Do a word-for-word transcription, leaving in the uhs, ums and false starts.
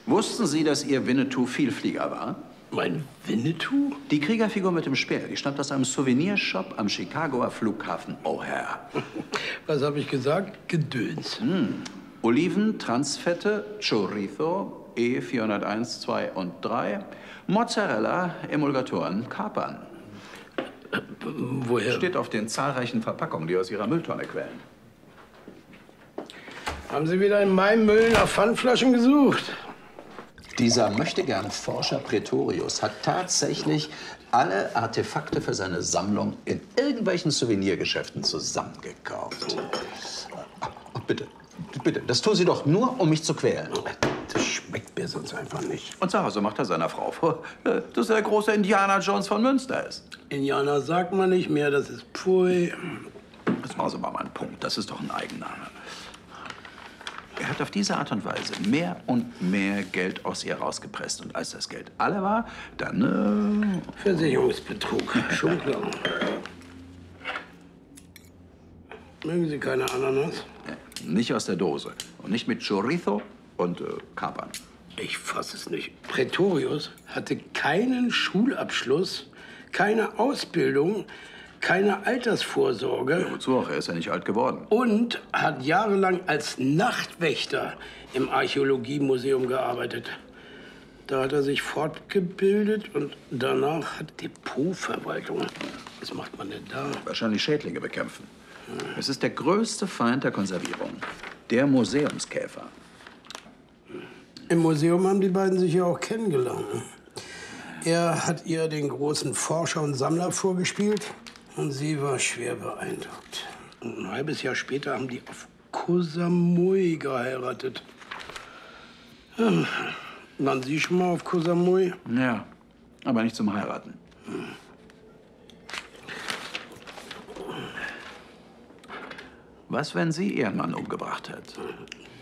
Wussten Sie, dass Ihr Winnetou Vielflieger war? Mein Winnetou? Die Kriegerfigur mit dem Speer, die stammt aus einem Souvenirshop am Chicagoer Flughafen O'Hare. Was habe ich gesagt? Gedöns. Hm. Oliven, Transfette, Chorizo, E vierhunderteins, zwei und drei, Mozzarella, Emulgatoren, Kapern. Äh, woher? Steht auf den zahlreichen Verpackungen, die aus Ihrer Mülltonne quellen. Haben Sie wieder in meinem Müll nach Pfandflaschen gesucht? Dieser Möchtegern-Forscher Pretorius hat tatsächlich alle Artefakte für seine Sammlung in irgendwelchen Souvenirgeschäften zusammengekauft. Oh, bitte, bitte, das tun Sie doch nur, um mich zu quälen. Das schmeckt mir sonst einfach nicht. Und zu Hause macht er seiner Frau vor, dass er der große Indiana Jones von Münster ist. Indianer sagt man nicht mehr, das ist Pfui. Das war so mal mein Punkt, das ist doch ein Eigenname. Er hat auf diese Art und Weise mehr und mehr Geld aus ihr rausgepresst. Und als das Geld alle war, dann... Äh Versicherungsbetrug, schon klar. Mögen Sie keine Ananas? Nee, nicht aus der Dose. Und nicht mit Chorizo und äh, Kapern. Ich fass es nicht. Pretorius hatte keinen Schulabschluss, keine Ausbildung, keine Altersvorsorge. Ja, wozu auch? Er ist ja nicht alt geworden. Und hat jahrelang als Nachtwächter im Archäologiemuseum gearbeitet. Da hat er sich fortgebildet und danach hat Depotverwaltung. Was macht man denn da? Wahrscheinlich Schädlinge bekämpfen. Hm. Es ist der größte Feind der Konservierung. Der Museumskäfer. Im Museum haben die beiden sich ja auch kennengelernt. Er hat ihr den großen Forscher und Sammler vorgespielt. Und sie war schwer beeindruckt. Und ein halbes Jahr später haben die auf Koh Samui geheiratet. Ja. Waren Sie schon mal auf Koh Samui? Ja, aber nicht zum Heiraten. Hm. Was, wenn sie ihren Mann umgebracht hat?